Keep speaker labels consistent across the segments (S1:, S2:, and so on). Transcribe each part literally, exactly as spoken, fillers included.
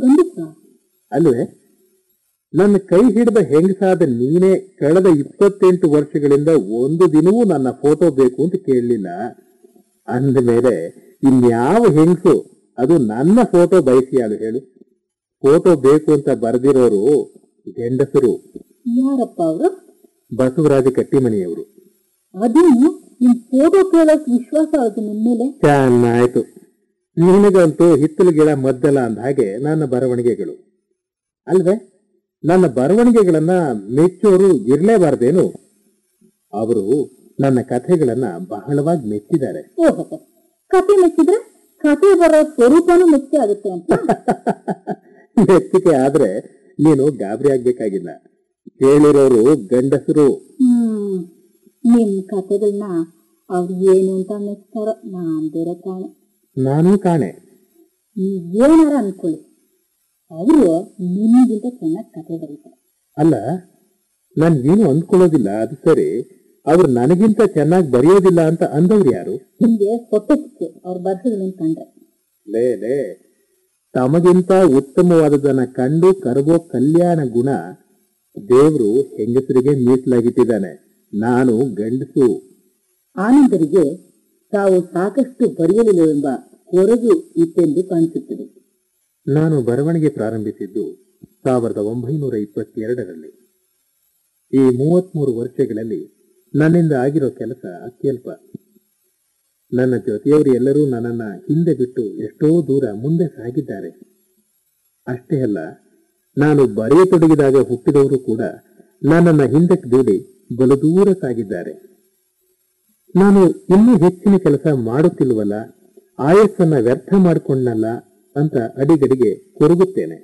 S1: ಗಂಡಸ
S2: ಅಲ್ವೇ? ನನ್ನ ಕೈ ಹಿಡಿದ ಹೆಂಗಸಾದ ನೀನೇ ಕಳೆದ ಇಪ್ಪತ್ತೆಂಟು ವರ್ಷಗಳಿಂದ ಒಂದು ದಿನವೂ ನನ್ನ ಫೋಟೋ ಬೇಕು ಅಂತ ಕೇಳಲಿಲ್ಲ. ಅಂದಮೇಲೆ ಇನ್ಯಾವ ಹೆಂಗಸು ಅದು ನನ್ನ ಫೋಟೋ ಬಯಸಿಯಾಳು ಹೇಳು? ಫೋಟೋ ಬೇಕು ಅಂತ ಬರೆದಿರೋರು ಗಂಡಸರು.
S1: ಯಾರಪ್ಪ ಅವರು?
S2: ಬಸವರಾಜ ಕಟ್ಟಿಮನಿಯವರು.
S1: ಅದೇನು ನಿಮ್ ಫೋಟೋ ಕೇಳಕ್ ವಿಶ್ವಾಸ ಆಗುತ್ತೆ ನಿಮ್ ಮೇಲೆ?
S2: ಚೆನ್ನಾಯ್ತು. ನಿನಗಂತೂ ಹಿತ್ತಲು ಗಿಡ ಮದ್ದಲ್ಲ ಅಂದ ಹಾಗೆ ನನ್ನ ಬರವಣಿಗೆಗಳು ಅಲ್ವೇ? ನನ್ನ ಬರವಣಿಗೆಗಳನ್ನ ಮೆಚ್ಚೋರು ಇರ್ಲೇಬಾರ್ದೇನು? ಅವರು ನನ್ನ ಕಥೆಗಳನ್ನ ಬಹಳವಾಗಿ ಮೆಚ್ಚಿದ್ದಾರೆ.
S1: ಓಹೋ, ಕಥೆ ಮೆಚ್ಚಿದ್ರೆ ಕಥೆ ಬರೋ ಸ್ವರೂಪನೂ ಮೆಚ್ಚಿ ಆಗುತ್ತೆ ಅಂತ.
S2: ಮೆಚ್ಚಿಕೆ ಆದ್ರೆ ನೀನು ಗಾಬರಿ ಆಗ್ಬೇಕಾಗಿಲ್ಲ. ಕೇಳಿರೋರು ಗಂಡಸರು.
S1: ಹ್ಮ್ ನಿಮ್ ಕಥೆಗಳನ್ನ ಅವ್ರು ಏನು ಅಂತ ಮೆಚ್ತಾರ, ನಾನ್ ಬೇರೆ ಕಾಣೆ.
S2: ನಾನು ಕಾಣೆ.
S1: ಏನಾರ ಅನ್ಕೊಳ್ಳಿ, ಅವರು ನಿಮ್ಗಿಂತ ಚೆನ್ನಾಗಿ ಕಥೆ ಬರೀತಾರೆ.
S2: ಅಲ್ಲ, ನನ್ ಏನು ಅಂದ್ಕೊಳ್ಳೋದಿಲ್ಲ. ಅದು ಸರಿ, ಅವ್ರು ನನಗಿಂತ ಚೆನ್ನಾಗಿ ಬರೆಯೋದಿಲ್ಲ ಅಂತ ಅಂದವ್ರು ಯಾರು?
S1: ನಿಮ್ಗೆ ಹೊಟ್ಟೆ ಕಿಚ್ಚು ಅವ್ರ ಬರಹಗಳನ್ನ ಕಂಡ್ರೆ.
S2: ಲೇ ಲೇ ತಮಗಿಂತ ಉತ್ತಮವಾದದನ್ನ ಕಂಡು ಕರಗೋ ಕಲ್ಯಾಣ ಗುಣ ದೇವ್ರು ಹೆಂಗಸರಿಗೆ ಮೀಸಲಾಗಿಟ್ಟಿದ್ದಾನೆ. ನಾನು ಗಂಡಸು.
S1: ಆನಂದರಿಗೆ ತಾವು ಸಾಕಷ್ಟು ಬರೆಯಲಿಲ್ಲವೆಂಬ ಕೊರಗು ಇತ್ತೆಂದು ಕಾಣಿಸುತ್ತದೆ.
S2: ನಾನು ಬರವಣಿಗೆ ಪ್ರಾರಂಭಿಸಿದ್ದು ಸಾವಿರದ ಒಂಬೈನೂರ ಇಪ್ಪತ್ತೆರಡರಲ್ಲಿ. ಈ ಮೂವತ್ಮೂರು ವರ್ಷಗಳಲ್ಲಿ ನನ್ನಿಂದ ಆಗಿರೋ ಕೆಲಸ ಅತ್ಯಲ್ಪ. ನನ್ನ ಜೊತೆಯವರು ಎಲ್ಲರೂ ನನ್ನನ್ನ ಹಿಂದೆ ಬಿಟ್ಟು ಎಷ್ಟೋ ದೂರ ಮುಂದೆ ಸಾಗಿದ್ದಾರೆ. ಅಷ್ಟೇ ಅಲ್ಲ, ನಾನು ಬರೆಯತೊಡಗಿದಾಗ ಹುಟ್ಟಿದವರು ಕೂಡ ನನ್ನನ್ನ ಹಿಂದಕ್ಕೆ ದೂಡಿ ಬಲು ದೂರ ಸಾಗಿದ್ದಾರೆ. ನಾನು ಇನ್ನೂ ಹೆಚ್ಚಿನ ಕೆಲಸ ಮಾಡುತ್ತಿಲ್ವಲ್ಲ, ಆಯಸ್ಸನ್ನ ವ್ಯರ್ಥ ಮಾಡಿಕೊಂಡನಲ್ಲ ಅಂತ ಅಡಿಗಡಿಗೆ ಕೊರಗುತ್ತೇನೆ.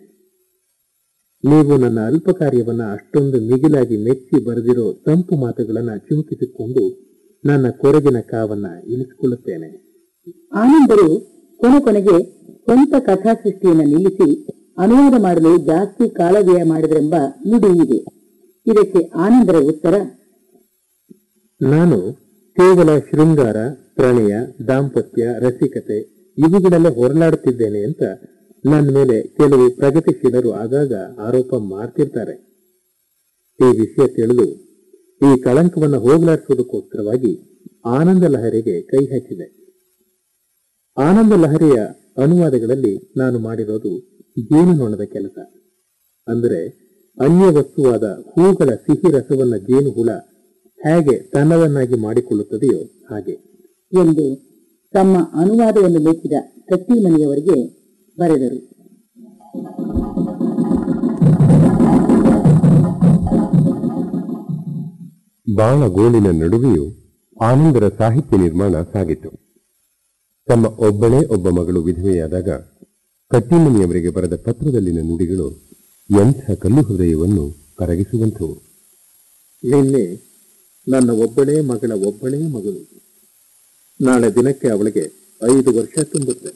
S2: ನೀವು ನನ್ನ ಅಲ್ಪ ಕಾರ್ಯವನ್ನ ಅಷ್ಟೊಂದು ಮಿಗಿಲಾಗಿ ಮೆಚ್ಚಿ ಬರೆದಿರೋ ತಂಪು ಮಾತುಗಳನ್ನ ಚಿಮುಕಿಸಿಕೊಂಡು ನನ್ನ ಕೊರಗಿನ ಕಾವನ್ನ ಇಳಿಸಿಕೊಳ್ಳುತ್ತೇನೆ.
S1: ಆನಂದರು ಕೊನೆ ಕೊನೆಗೆ ಸ್ವಂತ ಕಥಾ ಸೃಷ್ಟಿಯನ್ನು ನಿಲ್ಲಿಸಿ ಅನುವಾದ ಮಾಡಲು ಜಾಸ್ತಿ ಕಾಲವ್ಯಯ ಮಾಡಿದ್ರೆಂಬ ನುಡಿ ಇದೆ. ಇದಕ್ಕೆ ಆನಂದರ ಉತ್ತರ,
S2: ನಾನು ಕೇವಲ ಶೃಂಗಾರ, ಪ್ರಣಯ, ದಾಂಪತ್ಯ, ರಸಿಕತೆ ಇವುಗಳಲ್ಲೇ ಹೊರಲಾಡುತ್ತಿದ್ದೇನೆ ಅಂತ ನನ್ನ ಮೇಲೆ ಕೆಲವು ಪ್ರಗತಿಶೀಲರು ಆಗಾಗ ಆರೋಪ ಮಾಡ್ತಿರ್ತಾರೆ. ಈ ವಿಷಯ ತಿಳಿದು ಈ ಕಳಂಕವನ್ನ ಹೋಗಲಾಡಿಸುವುದಕ್ಕೋಸ್ಕರವಾಗಿ ಆನಂದ ಲಹರಿಗೆ ಕೈ ಹಚ್ಚಿದೆ. ಆನಂದ ಲಹರಿಯ ಅನುವಾದಗಳಲ್ಲಿ ನಾನು ಮಾಡಿರೋದು ಜೇನುನೊಣದ ಕೆಲಸ. ಅಂದರೆ ಅನ್ಯ ವಸ್ತುವಾದ ಹೂಗಳ ಸಿಹಿ ರಸವನ್ನ ಜೇನು ಹುಳ ಹೇಗೆ ತನ್ನವನ್ನಾಗಿ ಮಾಡಿಕೊಳ್ಳುತ್ತದೆಯೋ ಹಾಗೆ
S1: ಎಂದು ತಮ್ಮ ಅನುವಾದವನ್ನು ಮೆಚ್ಚಿದ ಕಟ್ಟಿಮನಿಯವರಿಗೆ ಬರೆದರು.
S3: ಬಾಣಗೋಲಿನ ನಡುವೆಯೂ ಆನಂದರ ಸಾಹಿತ್ಯ ನಿರ್ಮಾಣ ಸಾಗಿತು. ತಮ್ಮ ಒಬ್ಬಳೇ ಒಬ್ಬ ಮಗಳು ವಿಧವೆಯಾದಾಗ ಕಟ್ಟಿಮನಿಯವರಿಗೆ ಬರೆದ ಪತ್ರದಲ್ಲಿನ ನುಡಿಗಳು ಎಂಥ ಕಲ್ಲು ಹೃದಯವನ್ನು ಕರಗಿಸುವಂಥವು.
S2: ನಿನ್ನೆ ನನ್ನ ಒಬ್ಬಳೇ ಮಗಳ ಒಬ್ಬಳೇ ಮಗಳು. ನಾಳೆ ದಿನಕ್ಕೆ ಅವಳಿಗೆ ಐದು ವರ್ಷ ತುಂಬುತ್ತೆ.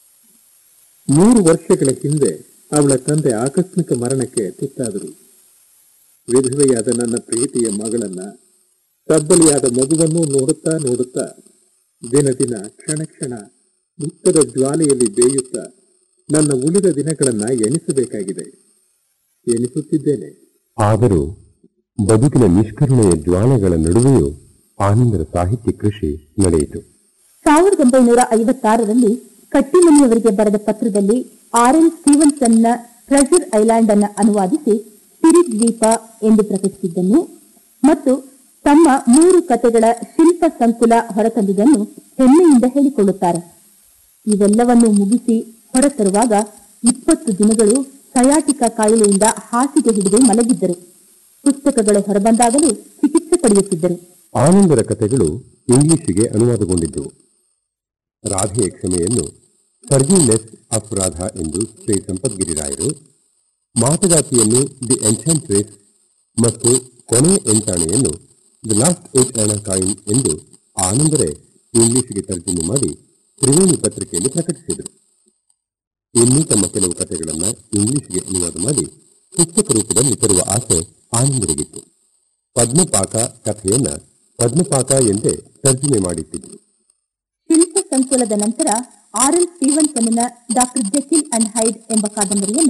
S2: ಮೂರು ವರ್ಷಗಳ ಹಿಂದೆ ಅವಳ ತಂದೆ ಆಕಸ್ಮಿಕ ಮರಣಕ್ಕೆ ತುತ್ತಾದರು. ವಿಧವೆಯಾದ ನನ್ನ ಪ್ರೀತಿಯ ಮಗಳನ್ನ, ತಬ್ಬಲಿಯಾದ ಮಗುವನ್ನು ನೋಡುತ್ತಾ ನೋಡುತ್ತಾ ದಿನ ದಿನ ಕ್ಷಣ ಕ್ಷಣ ದುಃಖದ ಜ್ವಾಲೆಯಲ್ಲಿ ಬೇಯುತ್ತಾ ನನ್ನ ಉಳಿದ ದಿನಗಳನ್ನ ಎಣಿಸಬೇಕಾಗಿದೆ. ಎಣಿಸುತ್ತಿದ್ದೇನೆ.
S3: ಆದರೂ ಬದುಕಿನ ನಿಷ್ಕರುಣೆಯ ಜ್ವಾಲೆಗಳ ನಡುವೆಯೂ ಆನಂದರ ಸಾಹಿತ್ಯ ಕೃಷಿ ನಡೆಯಿತು.
S1: ಸಾವಿರದ ಒಂಬೈನೂರ ಐವತ್ತಾರರಲ್ಲಿ ಕಟ್ಟಿಮನಿಯವರಿಗೆ ಬರೆದ ಪತ್ರದಲ್ಲಿ ಆರ್ ಎಲ್ ಸ್ಟೀವನ್ಸನ್ನ ಟ್ರೆಜರ್ ಐಲ್ಯಾಂಡ್ ಅನ್ನು ಅನುವಾದಿಸಿ ಸ್ಪಿರಿಟ್ ದ್ವೀಪ ಎಂದು ಪ್ರಕಟಿಸಿದ್ದನ್ನು ಮತ್ತು ತಮ್ಮ ಮೂರು ಕಥೆಗಳ ಶಿಲ್ಪ ಸಂಕುಲ ಹೊರತಂದುದನ್ನು ಹೆಮ್ಮೆಯಿಂದ ಹೇಳಿಕೊಳ್ಳುತ್ತಾರೆ. ಇವೆಲ್ಲವನ್ನು ಮುಗಿಸಿ ಹೊರತರುವಾಗ ಇಪ್ಪತ್ತು ದಿನಗಳು ಸಯಾಟಿಕ ಕಾಯಿಲೆಯಿಂದ ಹಾಸಿಗೆ ಹಿಡಿದು ಮಲಗಿದ್ದರು. ಪುಸ್ತಕಗಳು ಹೊರಬಂದಾಗಲೂ ಚಿಕಿತ್ಸೆ ಪಡೆಯುತ್ತಿದ್ದರು.
S3: ಆನಂದರ ಕಥೆಗಳು ಇಂಗ್ಲಿಷಿಗೆ ಅನುವಾದಗೊಂಡಿದ್ದವು. ರಾಧೆಯ ಕ್ಷಮೆಯನ್ನು ಫರ್ಗಿವ್ನೆಸ್ ಆಫ್ ರಾಧಾ ಎಂದು ಶ್ರೀ ಸಂಪದ್ಗಿರಿರಾಯರು, ಮಾತಗಾತಿಯನ್ನು ದಿ ಎನ್ಚಾಂಟ್ರೆಸ್ ಮತ್ತು ಕೊನೆ ಎಂಟಾಣೆಯನ್ನು ದಿ ಲಾಸ್ಟ್ ಏಟ್ ಆಣಾ ಕಾಯಿನ್ ಎಂದು ಆನಂದರೇ ಇಂಗ್ಲಿಷಿಗೆ ತರ್ಜುಮೆ ಮಾಡಿ ತ್ರಿವೇಣಿ ಪತ್ರಿಕೆಯಲ್ಲಿ ಪ್ರಕಟಿಸಿದರು. ಇನ್ನೂ ತಮ್ಮ ಕೆಲವು ಕಥೆಗಳನ್ನು ಇಂಗ್ಲಿಷ್ಗೆ ಅನುವಾದ ಮಾಡಿ ಪುಸ್ತಕ ರೂಪದಲ್ಲಿ ತರುವ ಆಸೆ ಆನಂದರಿಗಿತ್ತು. ಪದ್ಮಪಾಕ ಕಥೆಯನ್ನ ಪದ್ಮಪಾಕ ಎಂದೇ ತರ್ಜುಮೆ ಮಾಡಿಟ್ಟಿದ್ರು.
S1: ಶಿಲ್ಪ ಸಂಕುಲದ ನಂತರ R L ಸ್ಟೀವನ್ಸನ್ನ doctor ಜೆಕಿಲ್ and hide ಎಂಬ ಕಾದಂಬರಿಯನ್ನ